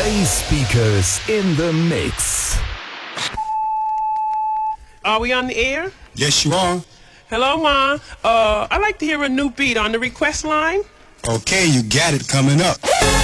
Bass Speakers in the mix. Are we on the air? Yes, you are. Hello, Ma. I'd like to hear a new beat on the request line. Okay, you got it coming up.